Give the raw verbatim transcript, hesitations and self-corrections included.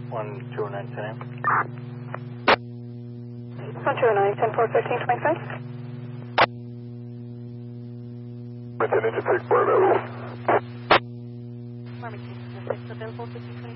one two oh nine ten A M. one two oh nine, ten four, fifteen twenty-five. Maintain engine six, bar available. Marmaton six available, fifteen twenty-five.